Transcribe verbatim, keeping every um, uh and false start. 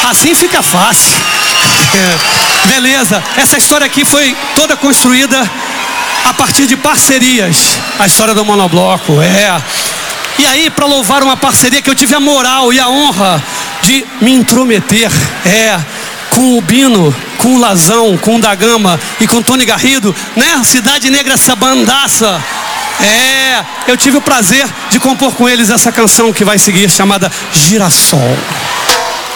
Assim fica fácil. Beleza, essa história aqui foi toda construída a partir de parcerias. A história do monobloco, é. E aí, para louvar uma parceria que eu tive a moral e a honra de me intrometer, é, com o Bino, com o Lazão, com o Da Gama e com o Tony Garrido, né? Cidade Negra, essa bandaça. É, eu tive o prazer de compor com eles essa canção que vai seguir, chamada Girassol.